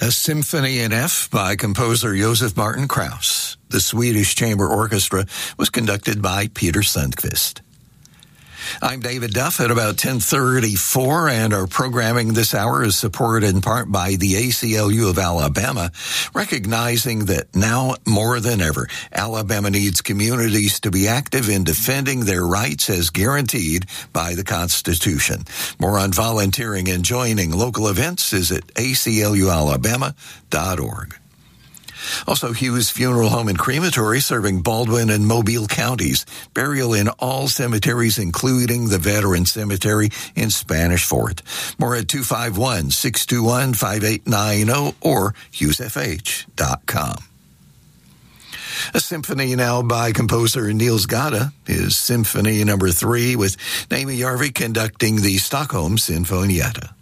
A Symphony in F by composer Joseph Martin Krauss. The Swedish Chamber Orchestra was conducted by Peter Sundqvist. I'm David Duff at about 10:34, and our programming this hour is supported in part by the ACLU of Alabama, recognizing that now more than ever, Alabama needs communities to be active in defending their rights as guaranteed by the Constitution. More on volunteering and joining local events is at aclualabama.org. Also, Hughes Funeral Home and Crematory serving Baldwin and Mobile counties. Burial in all cemeteries, including the Veteran Cemetery in Spanish Fort. More at 251-621-5890 or hughesfh.com. A symphony now by composer Niels Gade is Symphony Number 3 with Naomi Järvi conducting the Stockholm Sinfonietta.